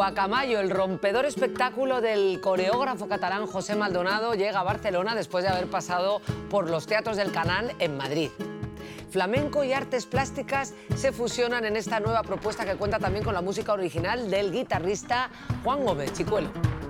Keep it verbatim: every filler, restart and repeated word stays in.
Guacamayo, el rompedor espectáculo del coreógrafo catalán José Maldonado, llega a Barcelona después de haber pasado por los teatros del Canal en Madrid. Flamenco y artes plásticas se fusionan en esta nueva propuesta que cuenta también con la música original del guitarrista Juan Gómez Chicuelo.